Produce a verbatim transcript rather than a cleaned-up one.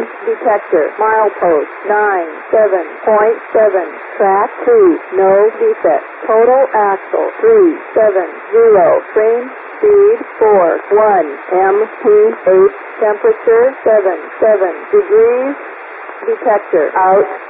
detector. Milepost nine seven point seven. Track two, no defect. Total axle three seven zero. Train speed four one. M P H temperature seven seven degrees. Detector out.